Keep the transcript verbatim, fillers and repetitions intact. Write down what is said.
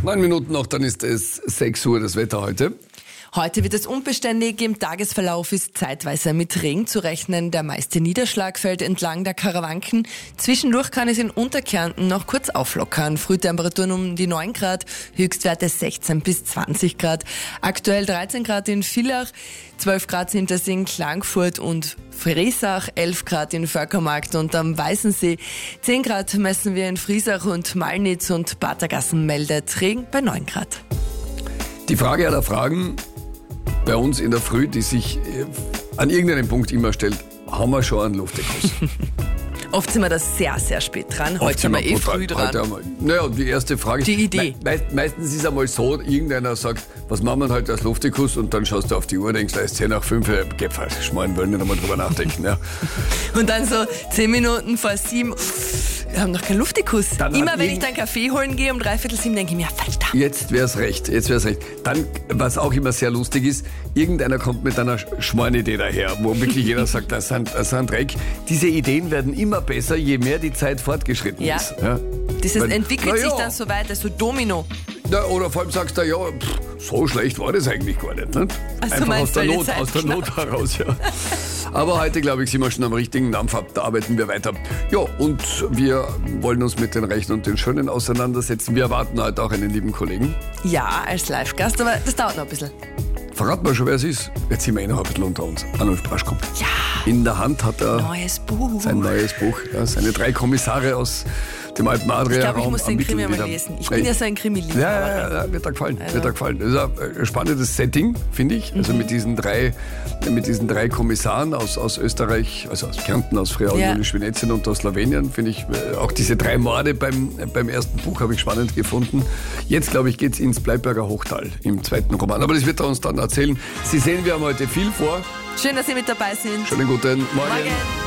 Neun Minuten noch, dann ist es sechs Uhr, das Wetter heute. Heute wird es unbeständig. Im Tagesverlauf ist zeitweise mit Regen zu rechnen. Der meiste Niederschlag fällt entlang der Karawanken. Zwischendurch kann es in Unterkärnten noch kurz auflockern. Frühtemperaturen um die neun Grad, Höchstwerte sechzehn bis zwanzig Grad. Aktuell dreizehn Grad in Villach, zwölf Grad sind es in Klagenfurt und Friesach, elf Grad in Völkermarkt und am Weißensee. zehn Grad messen wir in Friesach und Malnitz und Batergassen meldet Regen bei neun Grad. Die Frage aller Fragen bei uns in der Früh, die sich an irgendeinem Punkt immer stellt, haben wir schon einen Luftikus? Oft sind wir da sehr, sehr spät dran. Heute sind wir eh brutal, früh dran. Wir, naja, die erste Frage. Die Idee. Me meistens ist es einmal so, irgendeiner sagt, was machen wir heute als Luftikus? Und dann schaust du auf die Uhr und denkst, da ist zehn nach fünf, geh falsch, schmarrn, wollen nicht einmal drüber nachdenken. Ja. Und dann so zehn Minuten vor sieben, wir haben noch keinen Luftikus. Dann Immer wenn ich dann Kaffee holen gehe um dreiviertel sieben, denke ich mir, verdammt. Jetzt wär's recht, jetzt wär's recht. Dann, was auch immer sehr lustig ist, irgendeiner kommt mit einer Schmarrn-Idee daher, wo wirklich jeder sagt, das sind, das sind Dreck. Diese Ideen werden immer besser, je mehr die Zeit fortgeschritten ja. ist. Ja. Das Weil, entwickelt ja. sich dann so weiter, so Domino. Ja, oder vor allem sagst du, ja, pff, so schlecht war das eigentlich gar nicht. nicht? Also Einfach aus der, du, Not, aus der Not heraus, ja. Aber heute, glaube ich, sind wir schon am richtigen Dampf ab, da arbeiten wir weiter. Ja, und wir wollen uns mit den Reichen und den Schönen auseinandersetzen. Wir erwarten heute auch einen lieben Kollegen. Ja, als Live-Gast, aber das dauert noch ein bisschen. Verraten wir schon, wer es ist? Jetzt sind wir eh noch ein bisschen unter uns. Arnulf Braschko. Ja. In der Hand hat er neues Buch. sein neues Buch. Ja, seine drei Kommissare aus dem alten Adria-Raum. Ich glaube, ich muss den Krimi mal lesen. Ich bin ja so ein Krimi-Liebhaber. Ja, ja, ja, wird da gefallen. Also. Wird da gefallen. Das ist ein spannendes Setting, finde ich. Also mhm. mit diesen drei, mit diesen drei Kommissaren aus, aus Österreich, also aus Kärnten, aus Friaul, ja. Venetien und aus Slowenien, finde ich. Auch diese drei Morde beim, beim ersten Buch habe ich spannend gefunden. Jetzt, glaube ich, geht es ins Bleibberger Hochtal im zweiten Roman. Aber das wird er uns dann erzählen. Sie sehen, wir haben heute viel vor. Schön, dass Sie mit dabei sind. Schönen guten Morgen. Morgen.